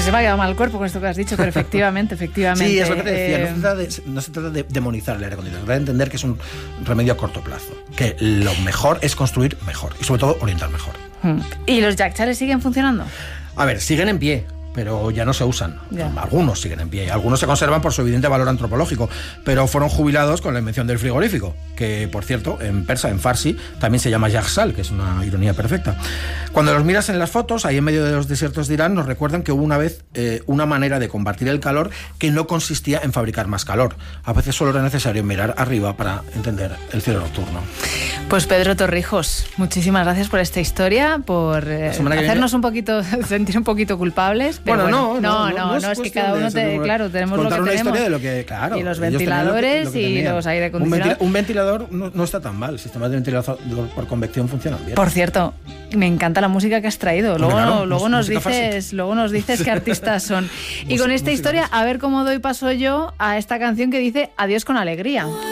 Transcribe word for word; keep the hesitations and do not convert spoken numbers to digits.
se me ha quedado mal el cuerpo con esto que has dicho, pero efectivamente, efectivamente. Sí, es lo que te decía, eh... no se trata de, no se trata de demonizar el aire acondicionado, se trata de entender que es un remedio a corto plazo, que lo mejor es construir mejor y sobre todo orientar mejor. ¿Y los Yaghchales siguen funcionando? A ver, siguen en pie, pero ya no se usan. Ya. Algunos siguen en pie, algunos se conservan por su evidente valor antropológico, pero fueron jubilados con la invención del frigorífico, que por cierto, en persa, en farsi, también se llama yaghsal, que es una ironía perfecta. Cuando los miras en las fotos, ahí en medio de los desiertos de Irán, nos recuerdan que hubo una vez eh, una manera de combatir el calor que no consistía en fabricar más calor. A veces solo era necesario mirar arriba para entender el cielo nocturno. Pues Pedro Torrijos, muchísimas gracias por esta historia, por eh, hacernos viene... un poquito, sentir un poquito culpables. Pero bueno, bueno, no, no, no, no, no, no es, es que cada uno, te, eso, claro, tenemos lo que contar una tenemos. Historia de lo que, claro, y los ventiladores lo que, lo que y los aire un, acondicionados. ventila, un ventilador no, no está tan mal, el sistema de ventilador por convección funciona bien. Por cierto, me encanta la música que has traído. Luego, claro, luego, nos dices, farsi. luego nos dices qué artistas son. Y con esta historia, a ver cómo doy paso yo a esta canción que dice Adiós con alegría.